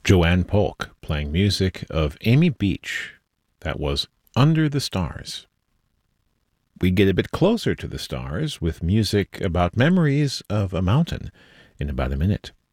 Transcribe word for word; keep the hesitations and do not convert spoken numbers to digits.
Joanne Polk playing music of Amy Beach. That was Under the Stars. We get a bit closer to the stars with music about memories of a mountain in about a minute.